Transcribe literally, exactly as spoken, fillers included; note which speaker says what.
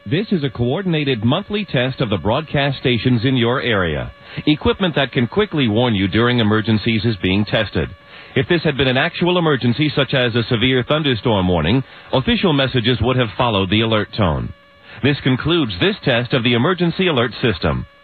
Speaker 1: This is a coordinated monthly test of the broadcast stations in your area. Equipment that can quickly warn you during emergencies is being tested. If this had been an actual emergency, such as a severe thunderstorm warning, official messages would have followed the alert tone. This concludes this test of the emergency alert system.